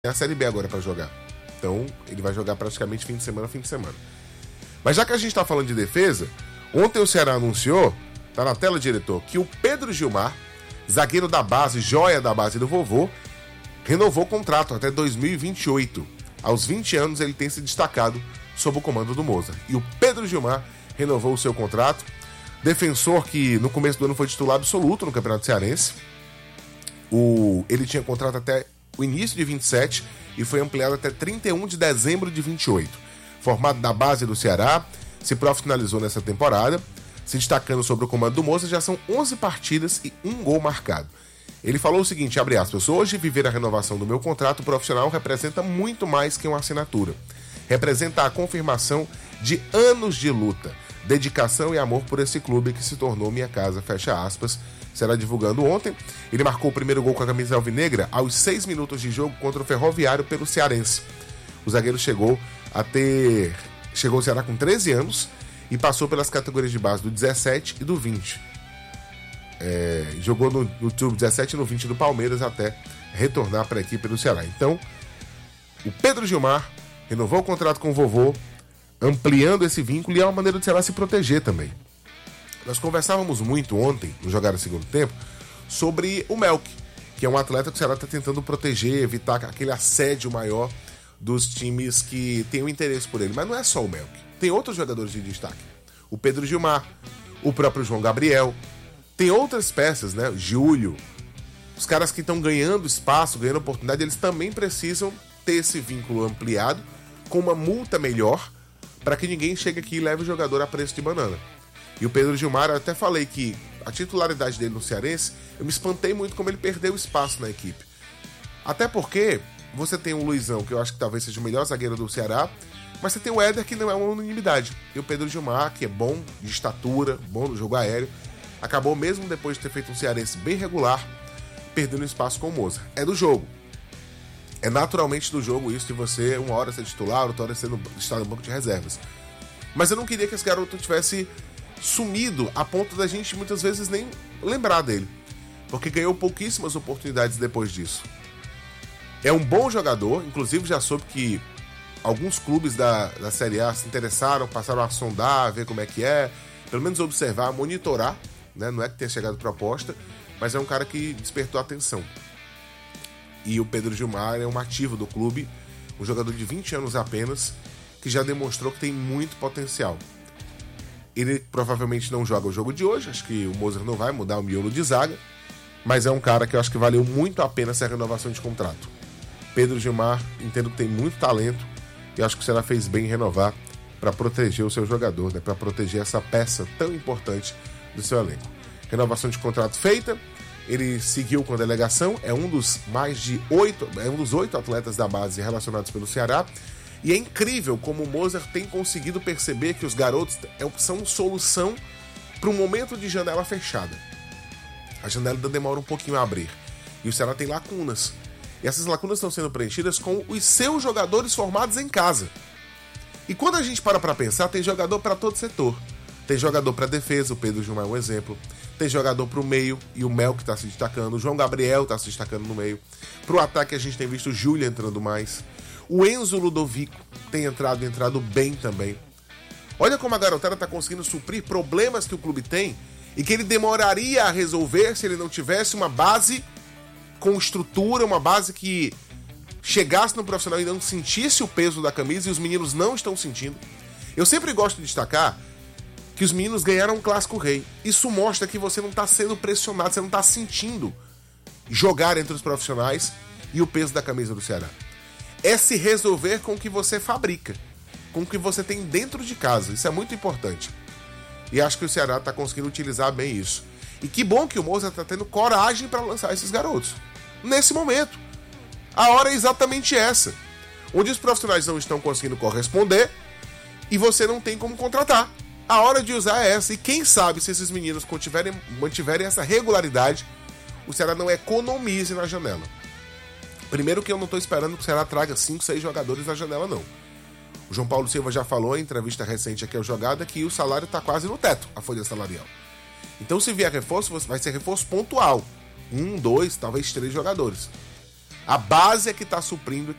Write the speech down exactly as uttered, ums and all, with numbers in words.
a Série B agora para jogar. Então, ele vai jogar praticamente fim de semana, fim de semana. Mas já que a gente tá falando de defesa, ontem o Ceará anunciou, tá na tela, diretor, que o Pedro Gilmar, zagueiro da base, joia da base do vovô, renovou o contrato até dois mil e vinte e oito. Aos vinte anos, ele tem se destacado sob o comando do Mozart. E o Pedro Gilmar renovou o seu contrato. Defensor que no começo do ano foi titular absoluto no Campeonato Cearense. O... Ele tinha contrato até o início de vinte e sete e foi ampliado até trinta e um de dezembro de vinte e oito. Formado na base do Ceará, se profissionalizou nessa temporada, se destacando sobre o comando do Mozart. Já são onze partidas e um gol marcado. Ele falou o seguinte, abre aspas, hoje viver a renovação do meu contrato profissional representa muito mais que uma assinatura. Representa a confirmação de anos de luta, dedicação e amor por esse clube que se tornou minha casa, fecha aspas. Será divulgando ontem. Ele marcou o primeiro gol com a camisa alvinegra aos seis minutos de jogo contra o Ferroviário pelo Cearense. O zagueiro chegou a ter... Chegou ao Ceará com treze anos e passou pelas categorias de base do dezessete e do vinte. É, jogou no, no sub dezessete e no vinte do Palmeiras até retornar para a equipe do Ceará. Então, o Pedro Gilmar renovou o contrato com o vovô, ampliando esse vínculo, e é uma maneira do Ceará se proteger também. Nós conversávamos muito ontem, no Jogar no Segundo Tempo, sobre o Melk, que é um atleta que o Ceará está tentando proteger, evitar aquele assédio maior dos times que têm o interesse por ele. Mas não é só o Melk, tem outros jogadores de destaque. O Pedro Gilmar, o próprio João Gabriel, tem outras peças, né? Júlio. Os caras que estão ganhando espaço, ganhando oportunidade, eles também precisam ter esse vínculo ampliado, com uma multa melhor, para que ninguém chegue aqui e leve o jogador a preço de banana. E o Pedro Gilmar, eu até falei que a titularidade dele no Cearense, eu me espantei muito como ele perdeu espaço na equipe. Até porque você tem o Luizão, que eu acho que talvez seja o melhor zagueiro do Ceará, mas você tem o Éder, que não é uma unanimidade. E o Pedro Gilmar, que é bom de estatura, bom no jogo aéreo, acabou, mesmo depois de ter feito um Cearense bem regular, perdendo espaço com o Mozart. É do jogo. É naturalmente do jogo isso de você, uma hora ser titular, outra hora ser no, estar no banco de reservas. Mas eu não queria que esse garoto tivesse sumido a ponto da gente muitas vezes nem lembrar dele, porque ganhou pouquíssimas oportunidades depois disso. É um bom jogador, inclusive já soube que alguns clubes da, da Série A se interessaram, passaram a sondar, ver como é que é, pelo menos observar, monitorar, né? Não é que tenha chegado proposta, mas é um cara que despertou a atenção. E o Pedro Gilmar é um ativo do clube, um jogador de vinte anos apenas, que já demonstrou que tem muito potencial. Ele provavelmente não joga o jogo de hoje, acho que o Mozart não vai mudar o miolo de zaga, mas é um cara que eu acho que valeu muito a pena essa renovação de contrato. Pedro Gilmar, entendo que tem muito talento, e acho que o Ceará fez bem em renovar para proteger o seu jogador, né, para proteger essa peça tão importante do seu elenco. Renovação de contrato feita, ele seguiu com a delegação, é um dos mais de oito, é um dos oito atletas da base relacionados pelo Ceará. E é incrível como o Mozart tem conseguido perceber que os garotos são solução para um momento de janela fechada. A janela demora um pouquinho a abrir. E o Ceará tem lacunas. E essas lacunas estão sendo preenchidas com os seus jogadores formados em casa. E quando a gente para para pensar, tem jogador para todo setor. Tem jogador para defesa, o Pedro Gilmar é um exemplo. Tem jogador para o meio, e o Mel que está se destacando. O João Gabriel está se destacando no meio. Para o ataque a gente tem visto o Júlio entrando mais. O Enzo Ludovico tem entrado e entrado bem também. Olha como a garotada está conseguindo suprir problemas que o clube tem e que ele demoraria a resolver se ele não tivesse uma base com estrutura, uma base que chegasse no profissional e não sentisse o peso da camisa, e os meninos não estão sentindo. Eu sempre gosto de destacar que os meninos ganharam um Clássico Rei. Isso mostra que você não está sendo pressionado, você não está sentindo jogar entre os profissionais e o peso da camisa do Ceará. É se resolver com o que você fabrica, com o que você tem dentro de casa. Isso é muito importante. E acho que o Ceará está conseguindo utilizar bem isso. E que bom que o Mozart está tendo coragem para lançar esses garotos. Nesse momento. A hora é exatamente essa. Onde os profissionais não estão conseguindo corresponder e você não tem como contratar. A hora de usar é essa. E quem sabe se esses meninos mantiverem, mantiverem essa regularidade, o Ceará não economize na janela. Primeiro que eu não estou esperando que o Ceará traga cinco, seis jogadores na janela, não. O João Paulo Silva já falou em entrevista recente aqui ao Jogada que o salário está quase no teto, a folha salarial. Então se vier reforço, vai ser reforço pontual. Um, dois, talvez três jogadores. A base é que está suprindo